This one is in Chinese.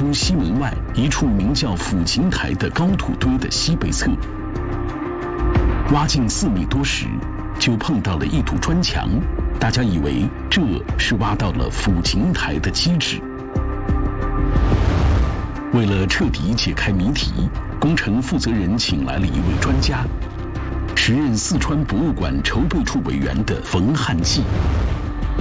都西门外一处名叫抚琴台的高土堆的西北侧。挖进4米多时，就碰到了一堵砖墙，大家以为这是挖到了抚琴台的基址。为了彻底解开谜题，工程负责人请来了一位专家，时任四川博物馆筹备处委员的冯汉骥。